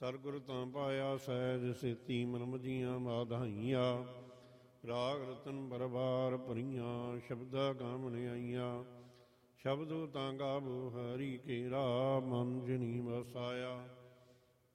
ਸਰਗੁਰ ਤਾਂ ਪਾਇਆ ਸਹਿਜ ਸੇਤੀ ਮਨ ਮਜੀਆਂ ਮਾਧਾਈਆਂ। ਰਾਗ ਰਤਨ ਬਰਬਾਰ ਭਰੀਆਂ ਸ਼ਬਦਾ ਗਾਵਣ ਆਈਆਂ। ਸ਼ਬਦੋ ਤਾਂ ਗਾਵੋ ਹਰੀ ਕੇਰਾ ਮਨ ਜਿਨੀ ਵਸਾਇਆ।